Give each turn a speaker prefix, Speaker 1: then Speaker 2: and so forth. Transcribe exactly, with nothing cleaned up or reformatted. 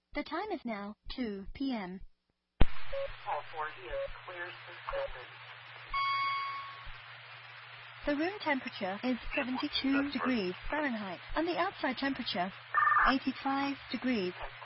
Speaker 1: The time is now two p m
Speaker 2: All four, he is clear suspended.
Speaker 1: The room temperature is seventy-two degrees Fahrenheit, and the outside temperature eighty-five degrees